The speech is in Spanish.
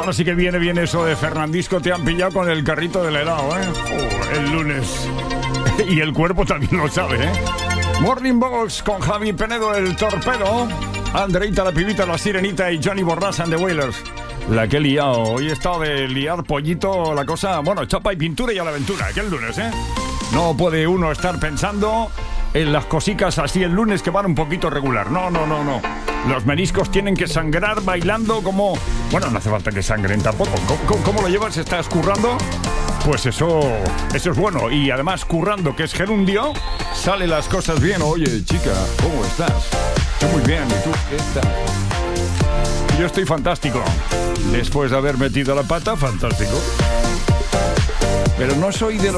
ahora sí que viene bien eso de Fernandisco, te han pillado con el carrito del helado, ¿eh? El lunes. Y el cuerpo también lo sabe, ¿eh? Morning Box con Javi Penedo, el torpedo, Andreita la pibita, la sirenita y Johnny Borrás and the Wailers. La que he liado. Hoy he estado de liar pollito la cosa. Bueno, chapa y pintura y a la aventura, que el lunes, ¿eh? No puede uno estar pensando en las cositas así el lunes que van un poquito regular. No. Los meniscos tienen que sangrar bailando como... Bueno, no hace falta que sangren tampoco. ¿Cómo lo llevas? ¿Estás currando? Pues eso es bueno. Y además currando, que es gerundio, sale las cosas bien. Oye, chica, ¿cómo estás? Yo muy bien. ¿Y tú qué tal? Yo estoy fantástico. Después de haber metido la pata, fantástico. Pero no soy de los